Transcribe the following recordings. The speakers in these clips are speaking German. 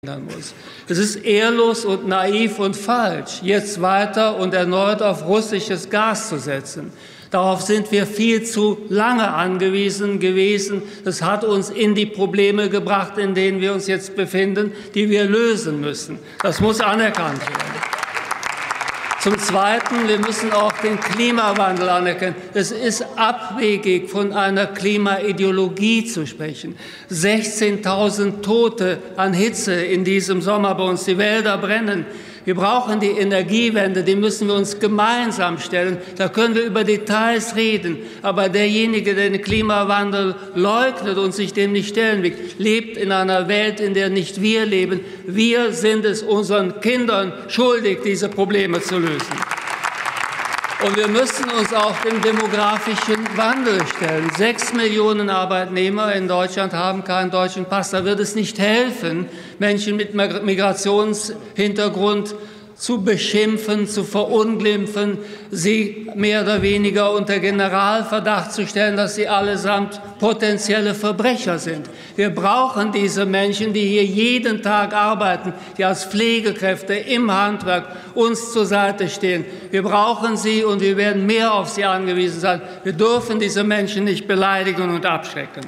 muss. Es ist ehrlos und naiv und falsch, jetzt weiter und erneut auf russisches Gas zu setzen. Darauf sind wir viel zu lange angewiesen gewesen. Das hat uns in die Probleme gebracht, in denen wir uns jetzt befinden, die wir lösen müssen. Das muss anerkannt werden. Zum Zweiten, wir müssen auch den Klimawandel anerkennen. Es ist abwegig, von einer Klimaideologie zu sprechen. 16.000 Tote an Hitze in diesem Sommer bei uns. Die Wälder brennen. Wir brauchen die Energiewende, die müssen wir uns gemeinsam stellen. Da können wir über Details reden. Aber derjenige, der den Klimawandel leugnet und sich dem nicht stellen will, lebt in einer Welt, in der nicht wir leben. Wir sind es unseren Kindern schuldig, diese Probleme zu lösen. Und wir müssen uns auch dem demografischen Wandel stellen. 6 Millionen Arbeitnehmer in Deutschland haben keinen deutschen Pass. Da wird es nicht helfen, Menschen mit Migrationshintergrund zu beschimpfen, zu verunglimpfen, sie mehr oder weniger unter Generalverdacht zu stellen, dass sie allesamt potenzielle Verbrecher sind. Wir brauchen diese Menschen, die hier jeden Tag arbeiten, die als Pflegekräfte im Handwerk uns zur Seite stehen. Wir brauchen sie und wir werden mehr auf sie angewiesen sein. Wir dürfen diese Menschen nicht beleidigen und abschrecken.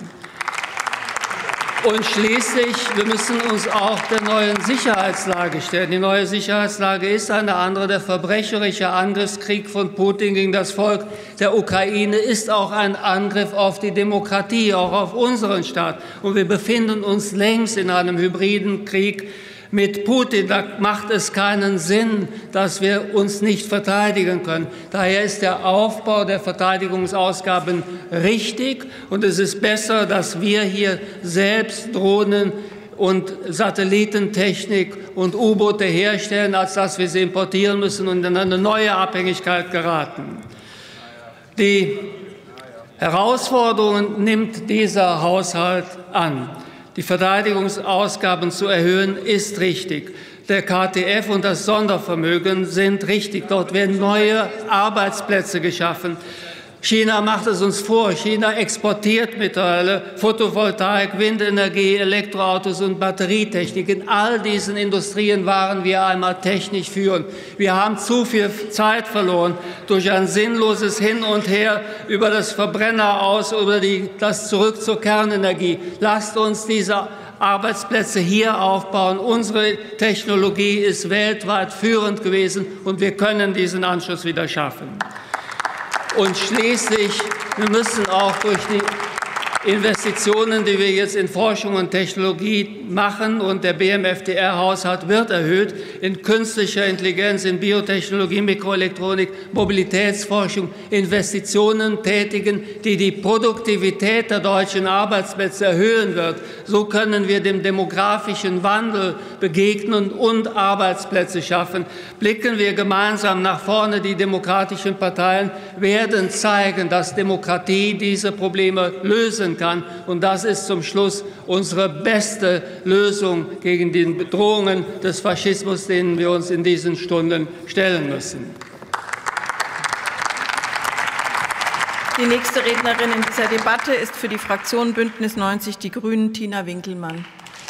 Und schließlich, wir müssen uns auch der neuen Sicherheitslage stellen. Die neue Sicherheitslage ist eine andere. Der verbrecherische Angriffskrieg von Putin gegen das Volk der Ukraine ist auch ein Angriff auf die Demokratie, auch auf unseren Staat. Und wir befinden uns längst in einem hybriden Krieg mit Putin. Da macht es keinen Sinn, dass wir uns nicht verteidigen können. Daher ist der Aufbau der Verteidigungsausgaben richtig. Und es ist besser, dass wir hier selbst Drohnen und Satellitentechnik und U-Boote herstellen, als dass wir sie importieren müssen und in eine neue Abhängigkeit geraten. Die Herausforderungen nimmt dieser Haushalt an. Die Verteidigungsausgaben zu erhöhen, ist richtig. Der KTF und das Sondervermögen sind richtig. Dort werden neue Arbeitsplätze geschaffen. China macht es uns vor. China exportiert mittlerweile Photovoltaik, Windenergie, Elektroautos und Batterietechnik. In all diesen Industrien waren wir einmal technisch führend. Wir haben zu viel Zeit verloren durch ein sinnloses Hin und Her über das Verbrenner aus, über das Zurück zur Kernenergie. Lasst uns diese Arbeitsplätze hier aufbauen. Unsere Technologie ist weltweit führend gewesen und wir können diesen Anschluss wieder schaffen. Und schließlich, wir müssen auch durch die Investitionen, die wir jetzt in Forschung und Technologie machen, und der BMFDR-Haushalt wird erhöht, in künstlicher Intelligenz, in Biotechnologie, Mikroelektronik, Mobilitätsforschung, Investitionen tätigen, die die Produktivität der deutschen Arbeitsplätze erhöhen wird. So können wir dem demografischen Wandel begegnen und Arbeitsplätze schaffen. Blicken wir gemeinsam nach vorne. Die demokratischen Parteien werden zeigen, dass Demokratie diese Probleme lösen kann. Und das ist zum Schluss unsere beste Lösung gegen die Bedrohungen des Faschismus, denen wir uns in diesen Stunden stellen müssen. Die nächste Rednerin in dieser Debatte ist für die Fraktion Bündnis 90 Die Grünen Tina Winkelmann.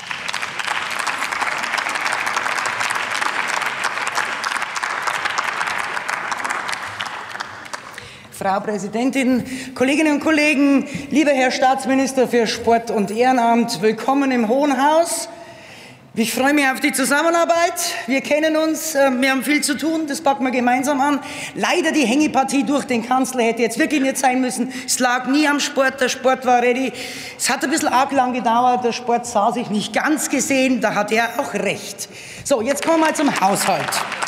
Frau Präsidentin, Kolleginnen und Kollegen, lieber Herr Staatsminister für Sport und Ehrenamt, willkommen im Hohen Haus. Ich freue mich auf die Zusammenarbeit. Wir kennen uns, wir haben viel zu tun, das packen wir gemeinsam an. Leider die Hängepartie durch den Kanzler hätte jetzt wirklich nicht sein müssen. Es lag nie am Sport, der Sport war ready. Es hat ein bisschen arg lang gedauert, der Sport sah sich nicht ganz gesehen, da hat er auch recht. So, jetzt kommen wir mal zum Haushalt.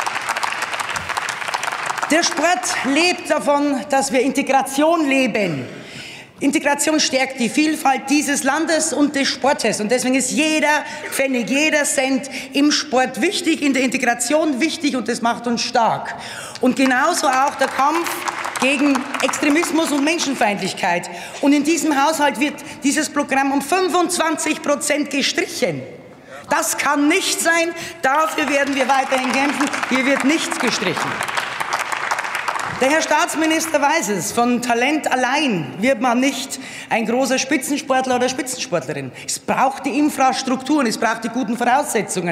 Der Sport lebt davon, dass wir Integration leben. Integration stärkt die Vielfalt dieses Landes und des Sportes. Und deswegen ist jeder Pfennig, jeder Cent im Sport wichtig, in der Integration wichtig, und das macht uns stark. Und genauso auch der Kampf gegen Extremismus und Menschenfeindlichkeit. Und in diesem Haushalt wird dieses Programm um 25% gestrichen. Das kann nicht sein. Dafür werden wir weiterhin kämpfen. Hier wird nichts gestrichen. Der Herr Staatsminister weiß es, von Talent allein wird man nicht ein großer Spitzensportler oder Spitzensportlerin. Es braucht die Infrastrukturen, es braucht die guten Voraussetzungen.